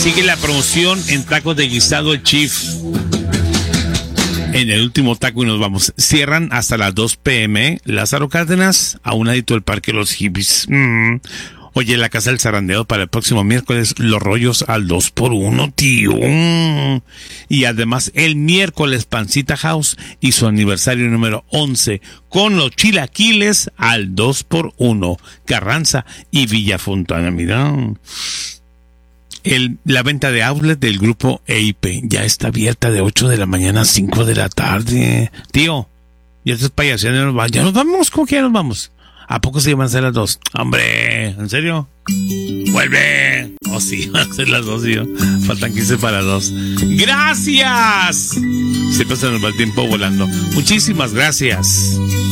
Sigue la promoción en tacos de guisado El Chief. En el último taco y nos vamos. Cierran hasta las 2 p.m. Lázaro Cárdenas, a un ladito del Parque Los Hippies. Oye, la Casa del Zarandeo para el próximo miércoles, los rollos al 2x1, tío. Y además, el miércoles, Pancita House y su aniversario número 11, con los chilaquiles al 2x1. Carranza y Villa Fontana, mira. La venta de outlet del grupo EIP ya está abierta de 8 de la mañana a 5 de la tarde. Tío, ya estás payaseando, ya nos vamos, ¿cómo que ya nos vamos? ¿A poco se llaman a ser las 2? Hombre, ¿en serio? ¡Vuelve! Oh, sí, van a ser las 2, tío. Faltan 15 para 2. ¡Gracias! Siempre se nos va el tiempo volando. Muchísimas gracias.